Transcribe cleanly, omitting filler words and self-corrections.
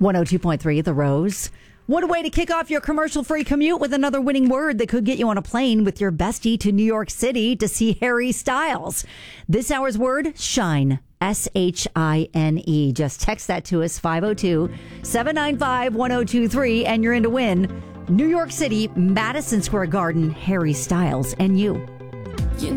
102.3 The Rose. What a way to kick off your commercial-free commute with another winning word that could get you on a plane with your bestie to New York City to see Harry Styles. This hour's word, shine. S-H-I-N-E. Just text that to us, 502-795-1023, and you're in to win New York City, Madison Square Garden, Harry Styles, and you.